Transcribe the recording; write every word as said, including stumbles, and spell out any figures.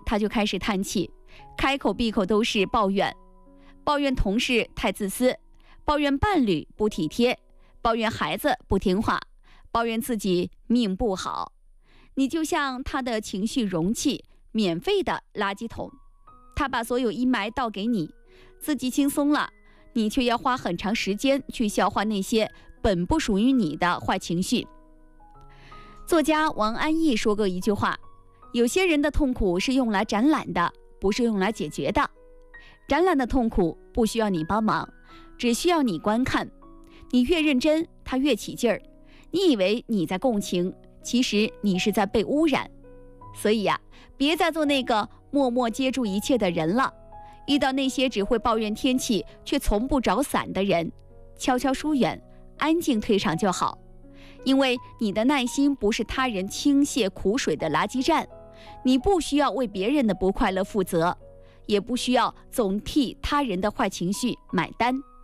他就开始叹气，开口闭口都是抱怨，抱怨同事太自私，抱怨伴侣不体贴，抱怨孩子不听话，抱怨自己命不好。你就像他的情绪容器，免费的垃圾桶，他把所有阴霾倒给你，自己轻松了，你却要花很长时间去消化那些本不属于你的坏情绪。作家王安忆说过一句话，有些人的痛苦是用来展览的，不是用来解决的。展览的痛苦不需要你帮忙，只需要你观看，你越认真，他越起劲儿。你以为你在共情，其实你是在被污染。所以呀、啊，别再做那个默默接住一切的人了。遇到那些只会抱怨天气却从不找伞的人，悄悄疏远，安静退场就好。因为你的耐心不是他人倾泻苦水的垃圾站，你不需要为别人的不快乐负责，也不需要总替他人的坏情绪买单。